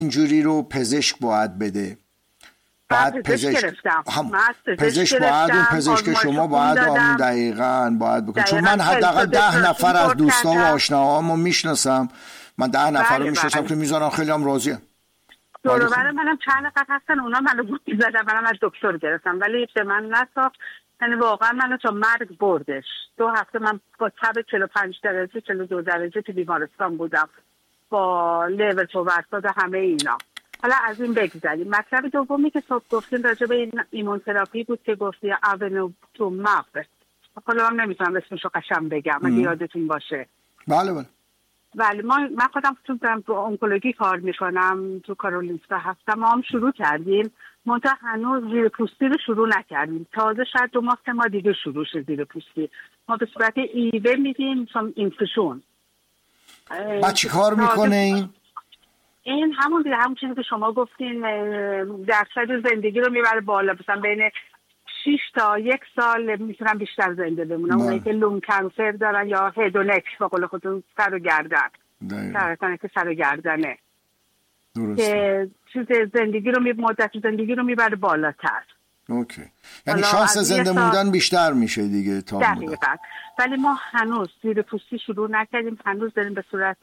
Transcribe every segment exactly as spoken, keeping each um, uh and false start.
اینجوری رو پزشک باید بده. بعد پزشک گرفتم هم... پزشک باید اون پزشک شما باید آمون دقیقاً باید بکنه، چون من حداقل ده نفر از دوستا و آشناهامو میشناسم، من ده نفر رو میشناسم که میذارن خیلی هم راضیه. دور و بر منم چند نفر هستن اونا منو گوش زدن، منم از دکتر گرفتم ولی به من نساخت، یعنی واقعا منو تا مرگ بردش. دو هفته من با تب چهل و پنج درجه چهل و دو درجه تو بیمارستان بودم با لیور توبرساد همه اینا. حالا از این بگذاریم. مطلب دومی که صبح گفتین راجع به این ایمون تراپی بود که گفتی اونوتوماب. حالا من نمیتونم اسمشو قشنگ بگم اگه یادتون باشه. بله بله. ولی ما من خودم تو دارم تو انکولوژی کار میکنم، تو کارولینسکا هستم. ما هم شروع کردیم، منتها هنوز زیر پوستی رو شروع نکردیم. تازه شاید دو ماه سه ماه دیگه شروع شه زیر پوستی. ما به صورت ایوه میدیم چون اینفشون. بعد چی کار میکنه این؟ این همون دیگه همون چیزی که شما گفتین درصد زندگی رو میبره بالا، مثلا بین شش تا یک سال میتونن بیشتر زنده بمونن. اونایی که لونگ کانسر دارن یا هد و نک به قول خودتون سر و گردن سرطان که سر و گردنه که چیز زندگی رو می مدت زندگی رو میبره بالاتر. اوکی، یعنی شانس زنده موندن بیشتر میشه دیگه تا دقیقاً. ولی ما هنوز زیر پوستی شروع نکردیم، هنوز داریم به صورت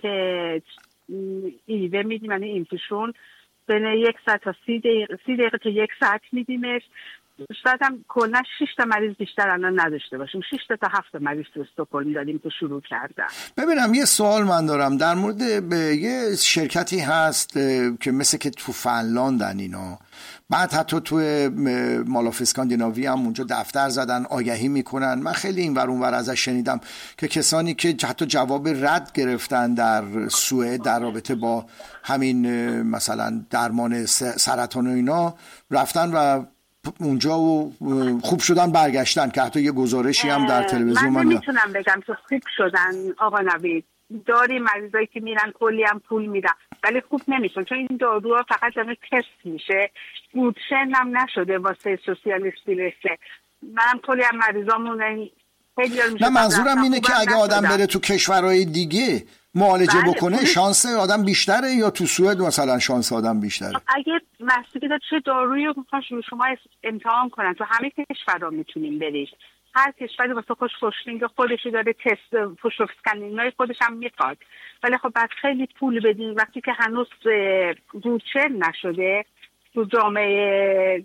ایوه میدیم، یعنی اینفشون بین یک ساعت تا سی دقیقه سی دقیقه تا یک ساعت میدیمش. شاید هم کلا شش تا مریض بیشتر الان نداشته باشیم، شش تا تا هفت مریض تو استکهلم دادیم که شروع کردن. ببینم یه سوال من دارم در مورد به یه شرکتی هست که مثل که تو فنلاندن اینا، بعد حتی تو مال آف اسکاندیناوی هم اونجا دفتر زدن آگهی میکنن. من خیلی این ور اون ور ازش شنیدم که کسانی که حتی جواب رد گرفتن در سوئد در رابطه با همین مثلا درمان سرطان و اینا رفتن و اونجا و خوب شدن برگشتن، که حتی یه گزارشی هم در تلویزیون من نمیتونم بگم که خوب شدن آقا نوید. داری مریضایی که میرن کلی هم پول میدن ولی خوب نمیشن، چون این داروها فقط داره تست میشه، گودشن هم نشده واسه سوسیالیستی رسه. منم کلی هم مریضامون خیلی نه منظورم اینه که اگه آدم بره تو کشورهای دیگه معالجه بله. بکنه شانس آدم بیشتره یا تو سوئد مثلا شانس آدم بیشتره؟ اگه مسئولی داره چه دارویی رو میخوان شما امتحان کنن تو همه کشورها میتونیم برید. هر کشوری واسه خوش خوشلینگ خودشی داره، تست پشت اسکنینای خودش هم میخواد، ولی خب بعد خیلی پول بدین وقتی که هنوز روچه نشده تو جامعه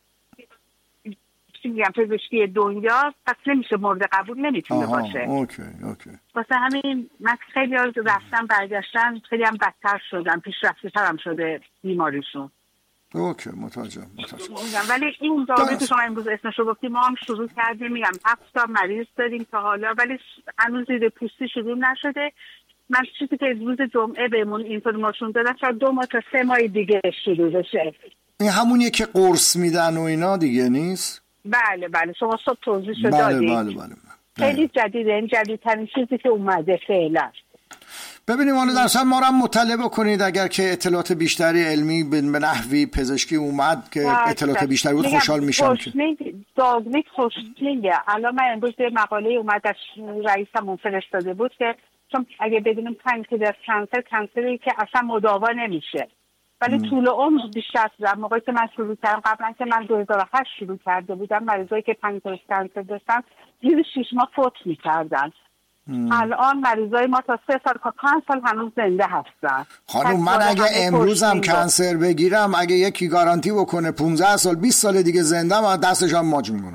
میگم پزشکی دنیا، پس نمیشه مورد قبول نمیتونه آها، باشه. اوکی اوکی. واسه همین من خیلی ها رفتن برگشتن خیلی هم بدتر شدن، پیشرفته تر هم شده بیماریشون. اوکی متوجهم متوجهم. ولی این دارویی که شما امروز اسمشو گفتی ما هم شروع کردیم، میگم هفت تا مریض داریم تا حالا ولی هنوز زیر پوستی شروع نشده. من چیزی که روز جمعه بهمون اینفورماسیون دادن شاید دو ماه تا سه ماه دیگه شروع بشه. این همونیه که قرص میدن و اینا دیگه نیست؟ بله بله شما صبح توضیحشو بله دادید. بله بله. خیلی جدیده، این جدیدترین چیزی که اومده فعلا. ببینیم حالا در اصل ما رو هم مطلع بکنید اگر که اطلاعات بیشتری علمی به نحوی پزشکی اومد که اطلاعات بیشتری بود خوشحال میشم. داگلیک خوشحالیه. الان من امروز یه مقاله اومد از رئیسمون فرستاده بود که چون اگه بدونیم پنکریاس کانسر کنسری که اصلا مداوا نمیشه ولی م. طول عمر بیشتر در موقعی که من شروع کردم، قبلا که من دو هزار و هشت شروع کرده بودم، مریضایی که پنکریاس کانسر داشتن زیر شش ماه فوت میکردن. الان مریضای ما تا سه سال تا پنج سال هنوز زنده هستن. خانم من اگه امروزم کانسر بگیرم اگه یکی گارانتی بکنه پانزده سال بیست سال دیگه زنده ام دستش هم ماچ میکنم.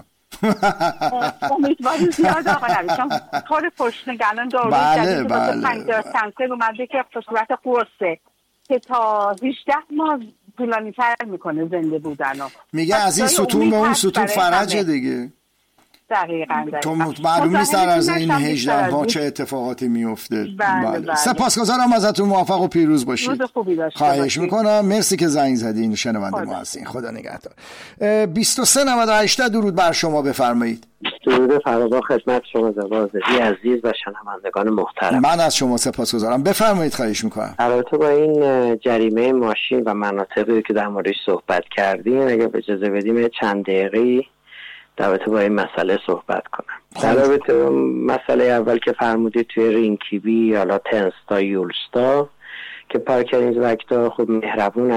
امیدوارم زیاد آقا نویشم کار پشت الان داروی بله جدید بله پنکریاس کانسر اومده که به صورت قرصه که تا هجده ماه طولانی تر میکنه زنده بودنو. میگه از این ستون به اون ستون فرجه دیگه. دقیقاً تو معلوم نیست در از این هجده ماه چه اتفاقاتی میفته. بله بله. سپاسگزارم ازتون، موفق و پیروز باشید. روز خوبی داشته خواهش باشید. میکنم. مرسی که زنگ زدین شنونده ما هستین. خدا نگهدار. بیست و سه نود و هشت درود بر شما بفرمایید. درود فراوان خدمت شما زوازدی عزیز و شنوندگان محترم. من از شما سپاسگزارم. بفرمایید خواهش میکنم. البته با این جریمه ماشین و مناطقی که در موردش صحبت کردیم اگه اجازه بدیم چند دقیقه در رابطه با این مسئله صحبت کنم. در رابطه با مسئله اول که فرمودید توی رینکیبی حالا تنستا یولستا که پارکر اینسپکتور خب مهربون